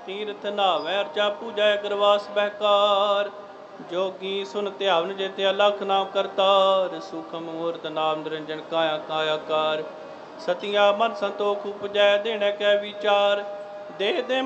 ਤੀਰਥ ਨਾਵੈ ਅਰਚਾ ਪੂਜੈ ਗਰਵਾਸ ਬਹਿਕਾਰ। ਜੋਗੀ ਸੁਨ ਧਿਆਵਨ ਜਿਤਿ ਅਲਖ ਨਾਮ ਕਰਤਾਰ। ਸੂਖਮ ਮੂਰਤ ਨਾਮ ਨਿਰੰਜਨ ਕਾਇਆ ਕਾਇਆਕਾਰ। ਸਤਿਆ ਮਨ ਸੰਤੋਖ ਉਪਜੈ ਦੇਣੈ ਕੈ ਵਿਚਾਰ। ਦੇ ਦੇ